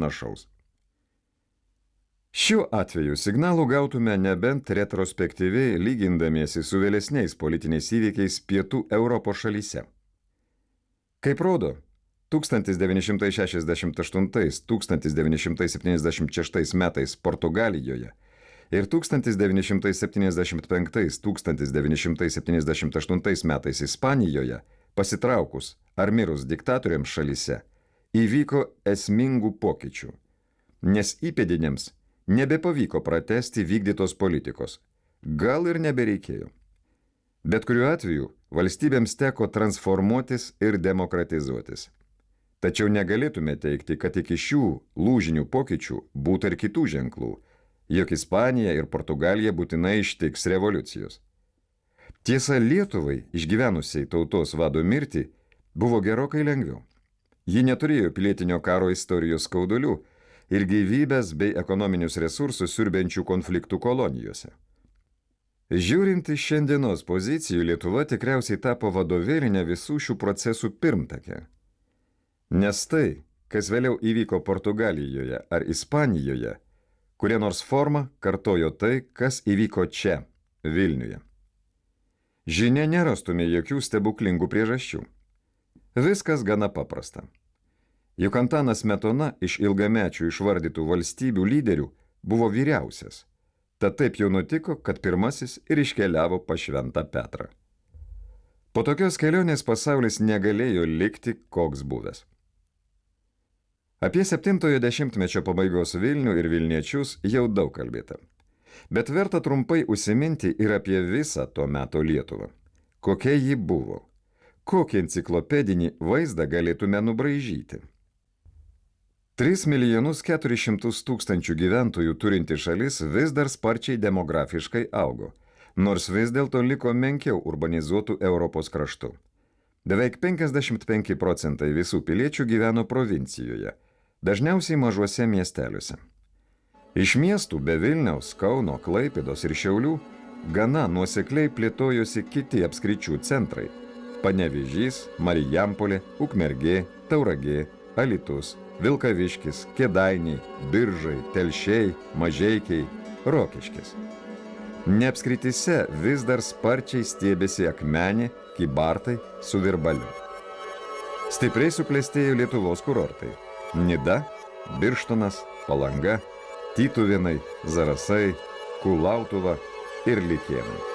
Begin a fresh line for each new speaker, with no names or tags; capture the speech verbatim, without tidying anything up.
panašaus. Šiuo atveju signalų gautume nebent retrospektyviai lygindamiesi su vėlesniais politiniais įvykiais pietų Europos šalyse. Kaip rodo, tūkstantis devyni šimtai šešiasdešimt aštuntais - tūkstantis devyni šimtai septyniasdešimt šeštais metais Portugalijoje ir tūkstantis devyni šimtai septyniasdešimt penktais - tūkstantis devyni šimtai septyniasdešimt aštuntais metais Ispanijoje, pasitraukus ar mirus diktatoriams šalyse, įvyko esmingų pokyčių, nes įpėdiniams nebepavyko pratęsti vykdytos politikos, gal ir nebereikėjo. Bet kuriuo atveju valstybėms teko transformuotis ir demokratizuotis. Tačiau negalėtume teigti, kad iki šių lūžinių pokyčių būtų ir kitų ženklų, jog Ispanija ir Portugalija būtinai ištiks revoliucijos. Tiesa, Lietuvai, išgyvenusiai tautos vado mirtį, buvo gerokai lengviau. Ji neturėjo pilietinio karo istorijos skaudulių ir gyvybės bei ekonominius resursus siurbiančių konfliktų kolonijose. Žiūrint iš šiandienos pozicijų, Lietuva tikriausiai tapo vadovėlinė visų šių procesų pirmtakė. Nes tai, kas vėliau įvyko Portugalijoje ar Ispanijoje, kuria nors forma kartojo tai, kas įvyko čia, Vilniuje. Žinia, nerastume jokių stebuklingų priežasčių. Viskas gana paprasta. Juk Antanas Smetona iš ilgamečių išvardytų valstybių lyderių buvo vyriausias. Tad taip jau nutiko, kad pirmasis ir iškeliavo pas Šventą Petrą. Po tokios kelionės pasaulis negalėjo likti koks buvęs. Apie septintojo dešimtmečio pabaigos Vilnių ir vilniečius jau daug kalbėta. Bet verta trumpai užsiminti ir apie visą to meto Lietuvą. Kokia ji buvo? Kokį enciklopedinį vaizdą galėtume nubraižyti? tris milijonus keturis šimtus tūkstančių gyventojų turinti šalis vis dar sparčiai demografiškai augo, nors vis dėlto liko menkiau urbanizuotų Europos kraštų. Beveik penkiasdešimt penki procentai visų piliečių gyveno provincijoje, dažniausiai mažuose miesteliuose. Iš miestų be Vilniaus, Kauno, Klaipėdos ir Šiaulių gana nuosekliai plėtojosi kiti apskričių centrai – Panevėžys, Marijampolė, Ukmergė, Tauragė, Alytus, Vilkaviškis, Kėdainiai, Biržai, Telšiai, Mažeikiai, Rokiškis. Neapskrityse vis dar sparčiai stiebėsi Akmenė, Kybartai su Virbaliu. Stipriai suklestėjo Lietuvos kurortai – Nida, Birštonas, Palanga, Tytuvėnai, Zarasai, Kulautuva ir Likėnai.